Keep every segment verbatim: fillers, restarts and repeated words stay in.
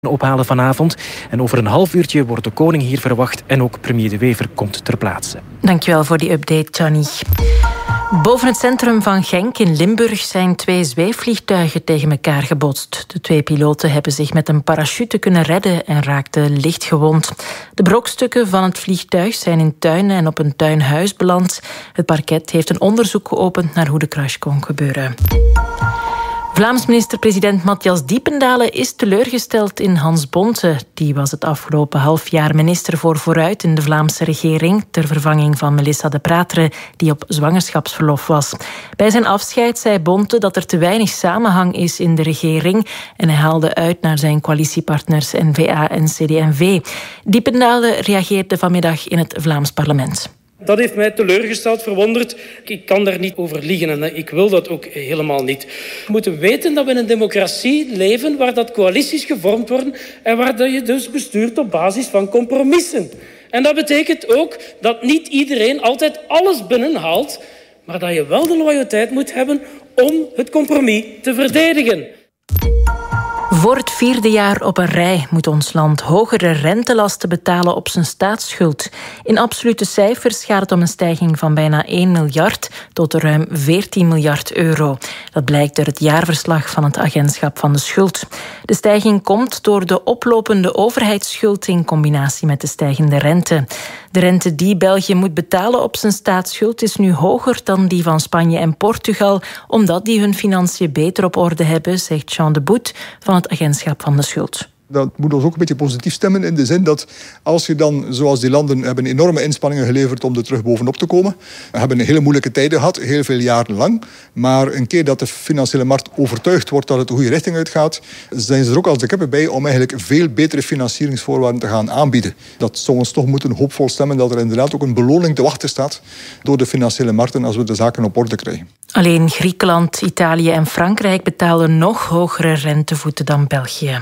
ophalen vanavond. En over een half uurtje wordt de koning hier verwacht en ook premier De Wever komt ter plaatse. Dankjewel voor die update, Johnny. Boven het centrum van Genk in Limburg zijn twee zweefvliegtuigen tegen elkaar gebotst. De twee piloten hebben zich met een parachute kunnen redden en raakten licht gewond. De brokstukken van het vliegtuig zijn in tuinen en op een tuinhuis beland. Het parket heeft een onderzoek geopend naar hoe de crash kon gebeuren. Vlaams minister-president Matthias Diependalen is teleurgesteld in Hans Bonte. Die was het afgelopen half jaar minister voor Vooruit in de Vlaamse regering, ter vervanging van Melissa de Praetre, die op zwangerschapsverlof was. Bij zijn afscheid zei Bonte dat er te weinig samenhang is in de regering en hij haalde uit naar zijn coalitiepartners N V A en C D en V. Diependalen reageerde vanmiddag in het Vlaams parlement. Dat heeft mij teleurgesteld, verwonderd. Ik kan daar niet over liegen en ik wil dat ook helemaal niet. We moeten weten dat we in een democratie leven waar dat coalities gevormd worden en waar dat je dus bestuurt op basis van compromissen. En dat betekent ook dat niet iedereen altijd alles binnenhaalt, maar dat je wel de loyaliteit moet hebben om het compromis te verdedigen. Voor het vierde jaar op een rij moet ons land hogere rentelasten betalen op zijn staatsschuld. In absolute cijfers gaat het om een stijging van bijna één miljard tot ruim veertien miljard euro. Dat blijkt uit het jaarverslag van het Agentschap van de Schuld. De stijging komt door de oplopende overheidsschuld in combinatie met de stijgende rente. De rente die België moet betalen op zijn staatsschuld is nu hoger dan die van Spanje en Portugal, omdat die hun financiën beter op orde hebben, zegt Jean de Boet van het Agentschap van de Schuld. Dat moet ons ook een beetje positief stemmen in de zin dat als je dan, zoals die landen hebben enorme inspanningen geleverd om er terug bovenop te komen. We hebben hele moeilijke tijden gehad, heel veel jaren lang. Maar een keer dat de financiële markt overtuigd wordt dat het de goede richting uitgaat, zijn ze er ook als de kippen bij om eigenlijk veel betere financieringsvoorwaarden te gaan aanbieden. Dat zou ons toch moeten hoopvol stemmen dat er inderdaad ook een beloning te wachten staat door de financiële markten als we de zaken op orde krijgen. Alleen Griekenland, Italië en Frankrijk betalen nog hogere rentevoeten dan België.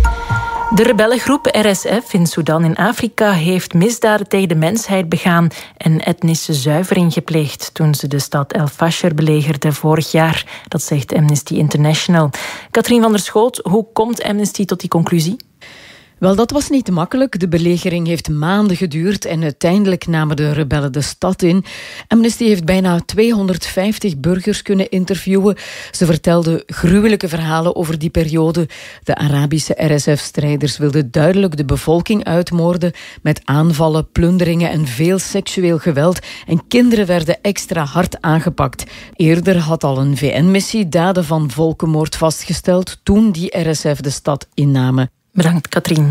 De rebellengroep R S F in Sudan in Afrika heeft misdaden tegen de mensheid begaan en etnische zuivering gepleegd toen ze de stad El Fasher belegerden vorig jaar. Dat zegt Amnesty International. Katrien van der Schoot, hoe komt Amnesty tot die conclusie? Wel, dat was niet makkelijk. De belegering heeft maanden geduurd en uiteindelijk namen de rebellen de stad in. Amnesty heeft bijna tweehonderdvijftig burgers kunnen interviewen. Ze vertelden gruwelijke verhalen over die periode. De Arabische R S F-strijders wilden duidelijk de bevolking uitmoorden met aanvallen, plunderingen en veel seksueel geweld. En kinderen werden extra hard aangepakt. Eerder had al een V N-missie daden van volkenmoord vastgesteld toen die R S F de stad innamen. Bedankt, Katrien.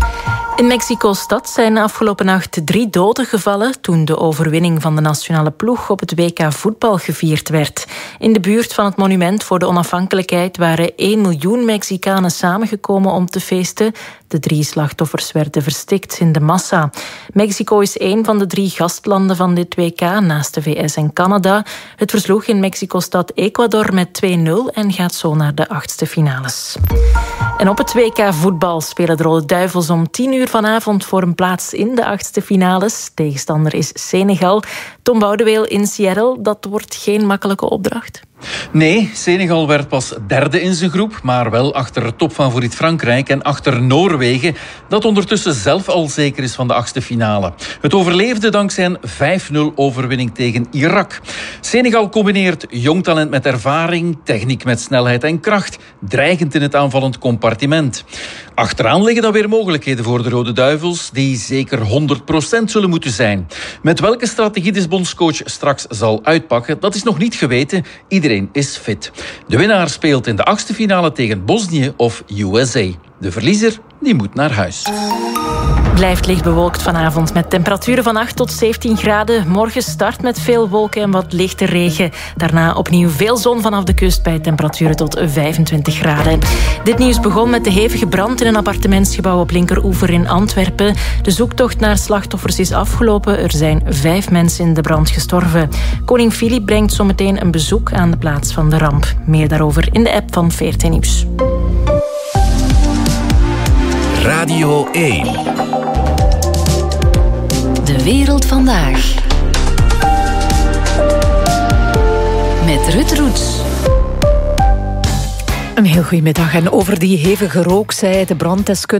In Mexico-stad zijn afgelopen nacht drie doden gevallen toen de overwinning van de nationale ploeg op het W K voetbal gevierd werd. In de buurt van het monument voor de onafhankelijkheid waren één miljoen Mexicanen samengekomen om te feesten. De drie slachtoffers werden verstikt in de massa. Mexico is één van de drie gastlanden van dit W K, naast de V S en Canada. Het versloeg in Mexico-stad Ecuador met twee nul en gaat zo naar de achtste finales. En op het W K voetbal spelen de Rode Duivels om tien uur vanavond voor een plaats in de achtste finales. Tegenstander is Senegal. Tom Boudeweel in Seattle, dat wordt geen makkelijke opdracht. Nee, Senegal werd pas derde in zijn groep, maar wel achter topfavoriet Frankrijk en achter Noorwegen, dat ondertussen zelf al zeker is van de achtste finale. Het overleefde dankzij een vijf nul overwinning tegen Irak. Senegal combineert jong talent met ervaring, techniek met snelheid en kracht, dreigend in het aanvallend compartiment. Achteraan liggen dan weer mogelijkheden voor de Rode Duivels, die zeker honderd procent zullen moeten zijn. Met welke strategie de bondscoach straks zal uitpakken, dat is nog niet geweten. Iedereen is fit. De winnaar speelt in de achtste finale tegen Bosnië of U S A. De verliezer die moet naar huis. Blijft licht bewolkt vanavond met temperaturen van acht tot zeventien graden. Morgen start met veel wolken en wat lichte regen. Daarna opnieuw veel zon vanaf de kust bij temperaturen tot vijfentwintig graden. Dit nieuws begon met de hevige brand in een appartementsgebouw op Linkeroever in Antwerpen. De zoektocht naar slachtoffers is afgelopen. Er zijn vijf mensen in de brand gestorven. Koning Filip brengt zometeen een bezoek aan de plaats van de ramp. Meer daarover in de app van V R T Nieuws. Radio één. De wereld vandaag. Met Ruud Roets. Een heel goede middag. En over die hevige rook zei de branddeskundige